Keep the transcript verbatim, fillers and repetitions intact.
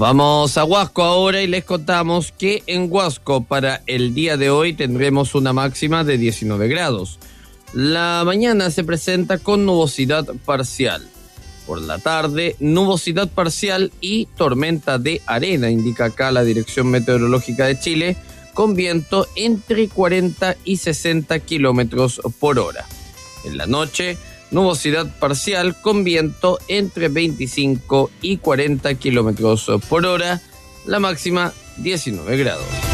vamos a Huasco ahora y les contamos que en Huasco para el día de hoy tendremos una máxima de diecinueve grados. La mañana se presenta con nubosidad parcial. Por la tarde, nubosidad parcial y tormenta de arena, indica acá la Dirección Meteorológica de Chile, con viento entre cuarenta y sesenta kilómetros por hora. En la noche, nubosidad parcial con viento entre veinticinco y cuarenta kilómetros por hora, la máxima diecinueve grados.